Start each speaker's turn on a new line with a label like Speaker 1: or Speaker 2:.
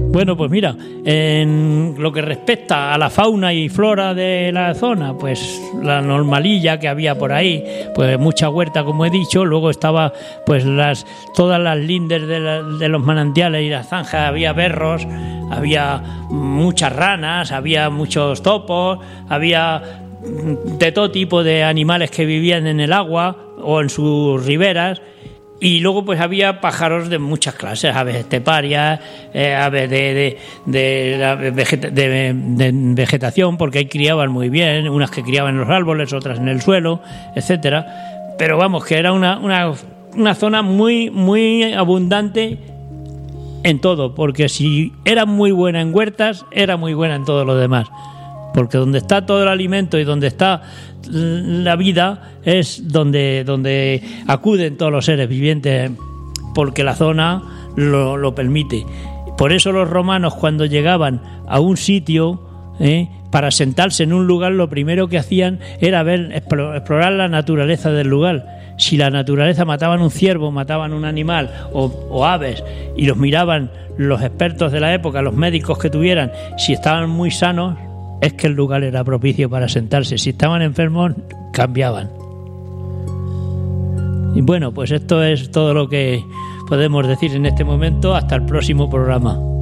Speaker 1: Bueno, pues mira, en lo que respecta a la fauna y flora de la zona, pues la normalilla que había por ahí, pues mucha huerta, como he dicho. Luego estaba pues todas las lindes de los manantiales y las zanjas, había berros, había muchas ranas, había muchos topos, había de todo tipo de animales que vivían en el agua o en sus riberas. Y luego pues había pájaros de muchas clases, aves esteparias, aves de vegetación, porque ahí criaban muy bien, unas que criaban en los árboles, otras en el suelo, etcétera. Pero vamos, que era una zona muy, muy abundante en todo, porque si era muy buena en huertas, era muy buena en todo lo demás. Porque donde está todo el alimento y donde está la vida es donde acuden todos los seres vivientes, porque la zona lo permite. Por eso los romanos, cuando llegaban a un sitio, para sentarse en un lugar, lo primero que hacían era explorar la naturaleza del lugar. Si la naturaleza, mataban un ciervo, mataban un animal o aves, y los miraban los expertos de la época, los médicos que tuvieran, si estaban muy sanos, es que el lugar era propicio para sentarse. Si estaban enfermos, cambiaban. Y bueno, pues esto es todo lo que podemos decir en este momento. Hasta el próximo programa.